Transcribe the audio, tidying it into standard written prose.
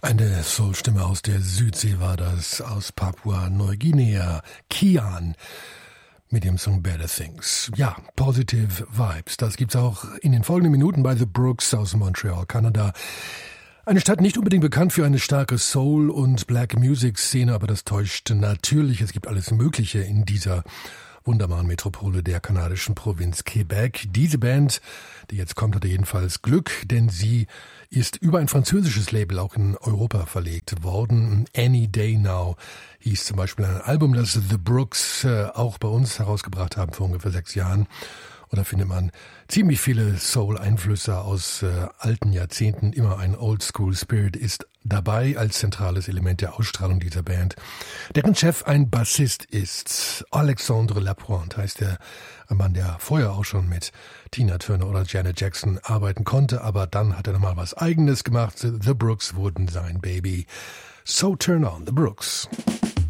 Eine Soul-Stimme aus der Südsee war das, aus Papua-Neuguinea, Kian, mit dem Song Better Things. Ja, Positive Vibes, das gibt's auch in den folgenden Minuten bei The Brooks aus Montreal, Kanada. Eine Stadt nicht unbedingt bekannt für eine starke Soul- und Black-Music-Szene, aber das täuscht natürlich. Es gibt alles Mögliche in dieser wunderbaren Metropole der kanadischen Provinz Quebec. Diese Band, die jetzt kommt, hatte jedenfalls Glück, denn sie ist über ein französisches Label auch in Europa verlegt worden. Any Day Now hieß zum Beispiel ein Album, das The Brooks auch bei uns herausgebracht haben vor ungefähr 6 Jahren. Und da findet man ziemlich viele Soul-Einflüsse aus alten Jahrzehnten. Immer ein Old-School-Spirit ist dabei als zentrales Element der Ausstrahlung dieser Band. Deren Chef ein Bassist ist. Alexandre Lapointe heißt der Mann, der vorher auch schon mit Tina Turner oder Janet Jackson arbeiten konnte. Aber dann hat er nochmal was Eigenes gemacht. The Brooks wurden sein Baby. So turn on the Brooks.